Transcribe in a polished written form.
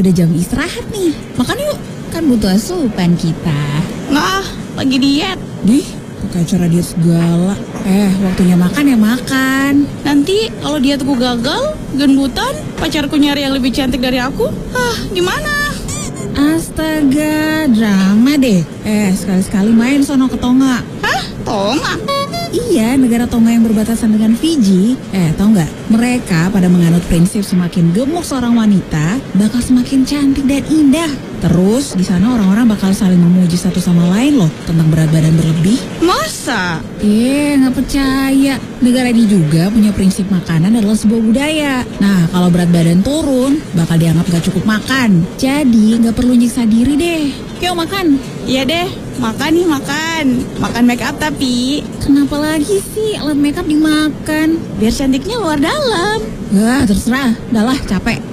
udah jam istirahat nih. Makan yuk, kan butuh asupan kita. Nggak, lagi diet. Dih, pakai acara diet segala. Waktunya makan ya makan. Nanti kalau dietku gagal, gendutan, pacarku nyari yang lebih cantik dari aku, gimana? Astaga, drama deh. Sekali-sekali main sono ke Tonga. Hah? Tonga? Iya, negara Tonga yang berbatasan dengan Fiji. Tahu nggak? Mereka pada menganut prinsip semakin gemuk seorang wanita, bakal semakin cantik dan indah. Terus di sana orang-orang bakal saling memuji satu sama lain loh tentang berat badan berlebih. Masa? Nggak percaya. Negara ini juga punya prinsip makanan adalah sebuah budaya. Nah, kalau berat badan turun, bakal dianggap nggak cukup makan. Jadi nggak perlu nyiksa diri deh. Yuk makan. Iya deh, makan nih makan. Makan make up tapi. Kenapa lagi sih alat make up dimakan? Biar cantiknya luar dalam. Terserah. Dah lah, capek.